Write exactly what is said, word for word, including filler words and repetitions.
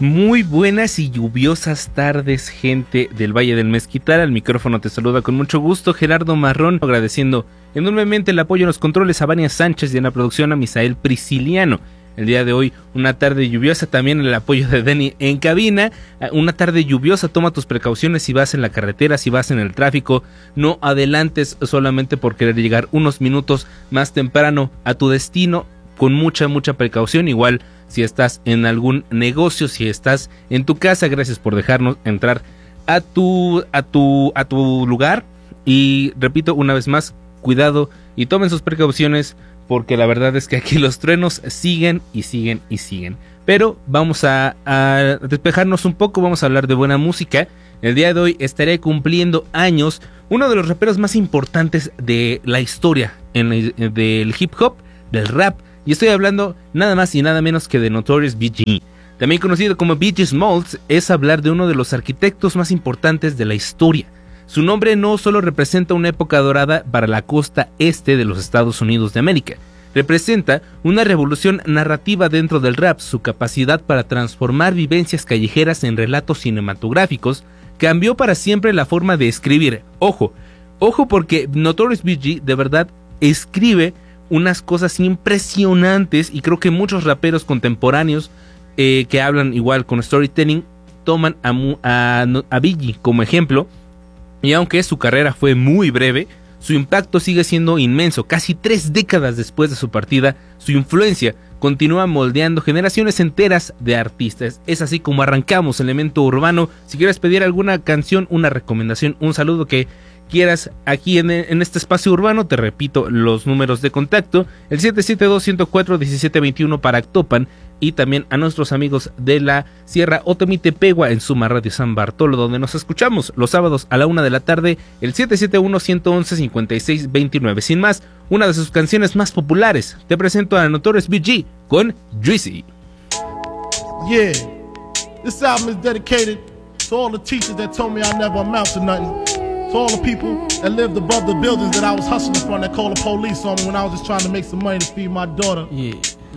Muy buenas y lluviosas tardes, gente del Valle del Mezquital. Al micrófono te saluda con mucho gusto Gerardo Marrón, agradeciendo enormemente el apoyo en los controles a Vania Sánchez y en la producción a Misael Prisciliano. El día de hoy, una tarde lluviosa, también el apoyo de Denny en cabina. Una tarde lluviosa, toma tus precauciones si vas en la carretera, si vas en el tráfico. No adelantes solamente por querer llegar unos minutos más temprano a tu destino, con mucha, mucha precaución. Igual si estás en algún negocio, si estás en tu casa, gracias por dejarnos entrar a tu, a tu, a tu lugar. Y repito una vez más, cuidado y tomen sus precauciones, porque la verdad es que aquí los truenos siguen y siguen y siguen. Pero vamos a, a despejarnos un poco, vamos a hablar de buena música. El día de hoy estaré cumpliendo años uno de los raperos más importantes de la historia en el, del hip hop, del rap. Y estoy hablando nada más y nada menos que de Notorious B G También conocido como B G Smalls. Es hablar de uno de los arquitectos más importantes de la historia. Su nombre no solo representa una época dorada para la costa este de los Estados Unidos de América, representa una revolución narrativa dentro del rap. Su capacidad para transformar vivencias callejeras en relatos cinematográficos cambió para siempre la forma de escribir. Ojo, ojo porque Notorious B G de verdad escribe unas cosas impresionantes, y creo que muchos raperos contemporáneos eh, que hablan igual con storytelling toman a, a, a B G como ejemplo. Y aunque su carrera fue muy breve, su impacto sigue siendo inmenso. Casi tres décadas después de su partida, su influencia continúa moldeando generaciones enteras de artistas. Es así como arrancamos Elemento Urbano. Si quieres pedir alguna canción, una recomendación, un saludo que quieras aquí en, en este espacio urbano, te repito los números de contacto: el siete siete dos, uno cero cuatro, uno siete dos uno para Actopan, y también a nuestros amigos de la Sierra Otomitepegua en Suma Radio San Bartolo, donde nos escuchamos los sábados a la una de la tarde, el siete siete uno, uno uno uno, cinco seis dos nueve. Sin más, una de sus canciones más populares, te presento a Notorious B G con Drizzy. Yeah, this album is dedicated to all the teachers that told me I never amount to nothing. To all the people that lived above the buildings that I was hustling from, that called the police on me when I was just trying to make some money to feed my daughter. Yeah.